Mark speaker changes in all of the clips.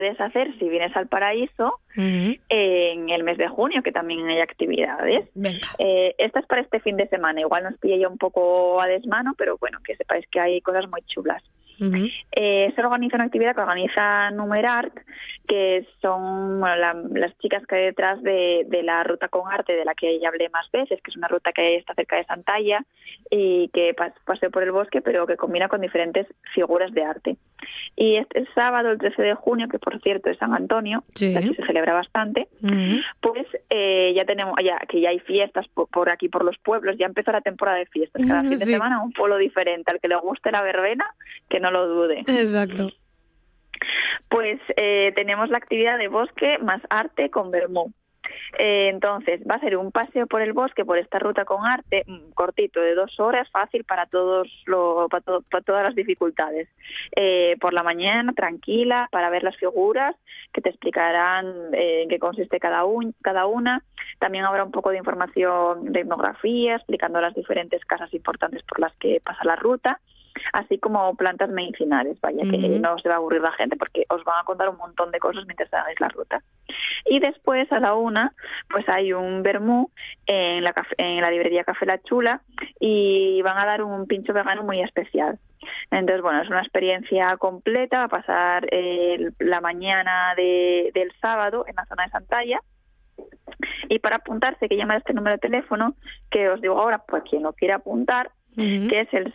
Speaker 1: puedes hacer si vienes al Paraíso en el mes de junio, que también hay actividades. Esta es para este fin de semana, igual nos pilla ya un poco a desmano, pero bueno, que sepáis que hay cosas muy chulas. Se organiza una actividad que organiza Numerart, que son las chicas que hay detrás de la ruta con arte, de la que ya hablé más veces, que es una ruta que está cerca de Santalla y que pasea por el bosque, pero que combina con diferentes figuras de arte. Y este sábado, el 13 de junio, que por cierto es San Antonio, aquí se celebra bastante, pues ya tenemos, que ya hay fiestas por aquí, por los pueblos, ya empezó la temporada de fiestas. Cada fin de semana un pueblo diferente. Al que le guste la verbena, que no lo dude.
Speaker 2: Exacto.
Speaker 1: Pues tenemos la actividad de bosque más arte con vermú. Entonces va a ser un paseo por el bosque, por esta ruta con arte, cortito, de 2 horas, fácil para todas las dificultades. Por la mañana, tranquila, para ver las figuras, que te explicarán en qué consiste cada una. También habrá un poco de información de etnografía, explicando las diferentes casas importantes por las que pasa la ruta, así como plantas medicinales, vaya, que no se va a aburrir la gente porque os van a contar un montón de cosas mientras hagáis la ruta. Y después, a la 1, pues hay un vermú en la librería Café La Chula y van a dar un pincho vegano muy especial. Entonces, bueno, es una experiencia completa, va a pasar la mañana del sábado en la zona de Santalla. Y para apuntarse, que llama a este número de teléfono, que os digo ahora, pues quien lo quiera apuntar, que es el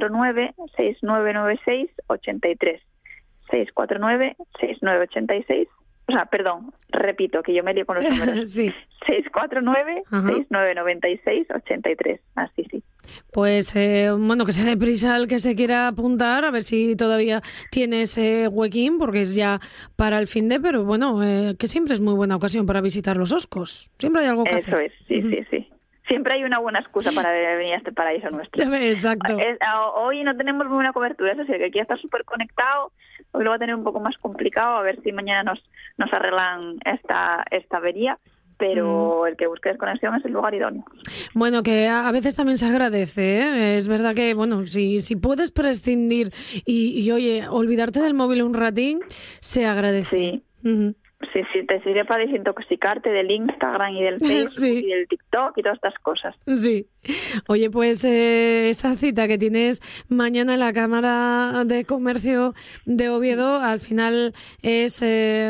Speaker 1: 649-6996-83. 649-6986. O sea, perdón, repito, que yo me lío con los números. 649-6996-83. Así sí.
Speaker 2: Pues, bueno, que se dé prisa el que se quiera apuntar, a ver si todavía tiene ese huequín, porque es ya para el fin de, pero bueno, que siempre es muy buena ocasión para visitar los Oscos. Siempre hay algo que hacer.
Speaker 1: Eso es, sí. Siempre hay una buena excusa para venir a este paraíso nuestro.
Speaker 2: Exacto.
Speaker 1: Hoy no tenemos muy buena cobertura, eso sí, que aquí está súper conectado. Hoy lo va a tener un poco más complicado, a ver si mañana nos arreglan esta avería. Pero el que busque desconexión es el lugar idóneo.
Speaker 2: Bueno, que a veces también se agradece, ¿eh? Es verdad que, bueno, si puedes prescindir y oye, olvidarte del móvil un ratín, se agradece.
Speaker 1: Sí. Sí, te sirve para desintoxicarte del Instagram y del Facebook y del TikTok y todas estas cosas.
Speaker 2: Sí. Oye, pues esa cita que tienes mañana en la Cámara de Comercio de Oviedo, al final es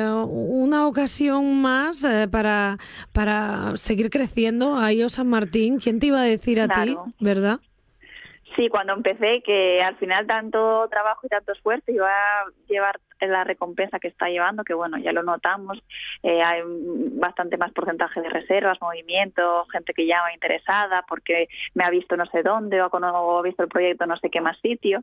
Speaker 2: una ocasión más para seguir creciendo. Ahí San Martín, ¿quién te iba a decir a ti, verdad?
Speaker 1: Sí, cuando empecé, que al final tanto trabajo y tanto esfuerzo iba a llevar la recompensa que está llevando, que bueno, ya lo notamos, hay bastante más porcentaje de reservas, movimiento, gente que llama interesada porque me ha visto no sé dónde o ha visto el proyecto no sé qué más sitio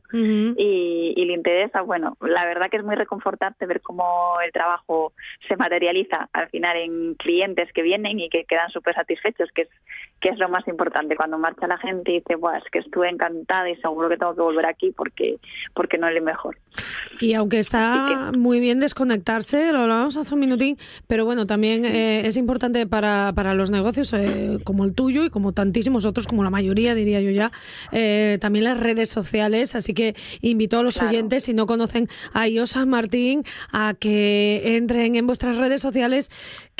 Speaker 1: y le interesa. Bueno, la verdad que es muy reconfortante ver cómo el trabajo se materializa al final en clientes que vienen y que quedan súper satisfechos, que es lo más importante, cuando marcha la gente y dice, es que estuve encantada y seguro que tengo que volver aquí porque no es el mejor.
Speaker 2: Y aunque está muy bien desconectarse, lo hablábamos hace un minutín, pero bueno, también es importante para los negocios como el tuyo y como tantísimos otros, como la mayoría, diría yo ya, también las redes sociales, así que invito a los oyentes, si no conocen a San Martín, a que entren en vuestras redes sociales,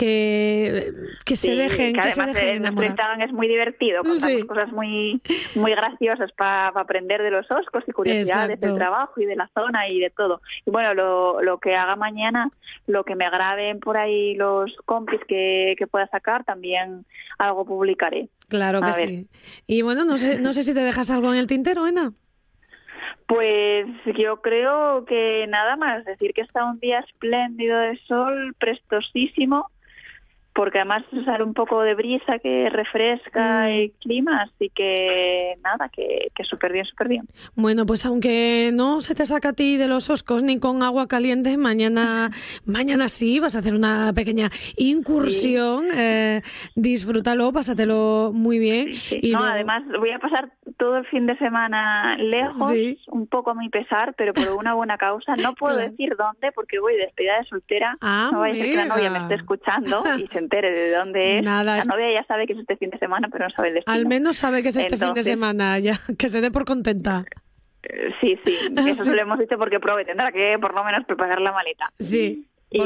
Speaker 2: que se dejen, que se dejen enamorar.
Speaker 1: Instagram es muy divertido, contamos cosas muy, muy graciosas para aprender de los Oscos y curiosidades del trabajo y de la zona y de todo. Y bueno, lo que haga mañana, lo que me graben por ahí los compis que pueda sacar, también algo publicaré.
Speaker 2: Claro que sí. Y bueno, no sé si te dejas algo en el tintero, Ena.
Speaker 1: Pues yo creo que nada más, decir que está un día espléndido de sol, prestosísimo, porque además sale un poco de brisa que refresca el clima, así que nada, que súper bien, súper bien.
Speaker 2: Bueno, pues aunque no se te saca a ti de los Oscos ni con agua caliente, mañana sí vas a hacer una pequeña incursión, disfrútalo, pásatelo muy bien.
Speaker 1: Sí. Y además voy a pasar todo el fin de semana lejos, un poco a mi pesar, pero por una buena causa. No puedo decir dónde porque voy de despedida de soltera, no vaya a ser que la novia me esté escuchando y se entere de dónde es. La novia ya sabe que es este fin de semana, pero no sabe el destino.
Speaker 2: Al menos sabe que es este fin de semana, ya, que se dé por contenta.
Speaker 1: Sí, eso se lo hemos dicho porque tendrá que por lo menos preparar la maleta.
Speaker 2: Sí.